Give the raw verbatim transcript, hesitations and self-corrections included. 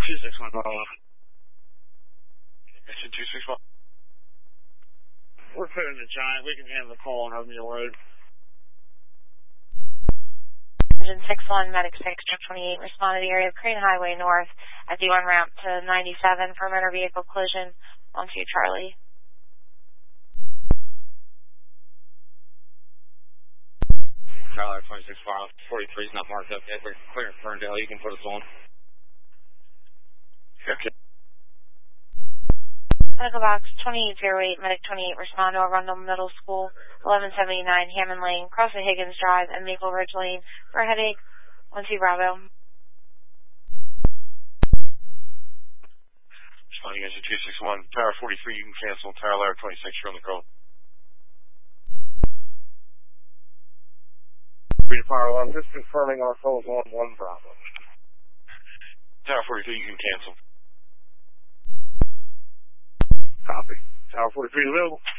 two six one, uh, Mission two six one. We're clearing the Giant. We can handle the call on Oatmeal Road. Engine six one, Medic six twenty-eight, respond to the area of Crane Highway North at the on ramp to ninety-seven for motor vehicle collision onto Charlie. Charlie twenty-six forty-three is not marked up yet. We're clearing Ferndale. You can put us on. Okay. Medical box twenty-eight oh eight, Medic twenty-eight, respond to Arundel Middle School, eleven seventy-nine Hammond Lane, cross the Higgins Drive and Maple Ridge Lane for a headache, one two Bravo. Responding engine two six one, Tower forty-three, you can cancel. Tower Ladder twenty-six, you're on the call. Free fire alarm, just confirming our calls on one Bravo. Tower forty-three, you can cancel. Copy. Tower forty-three is available.